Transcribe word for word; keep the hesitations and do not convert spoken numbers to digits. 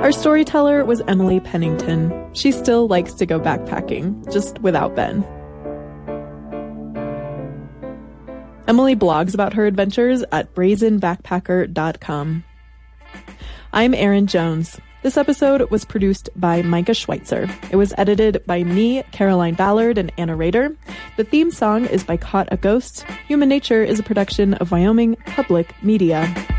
Our storyteller was Emily Pennington. She still likes to go backpacking, just without Ben. Emily blogs about her adventures at brazen backpacker dot com. I'm Erin Jones. This episode was produced by Micah Schweitzer. It was edited by me, Caroline Ballard, and Anna Rader. The theme song is by Caught a Ghost. Human Nature is a production of Wyoming Public Media.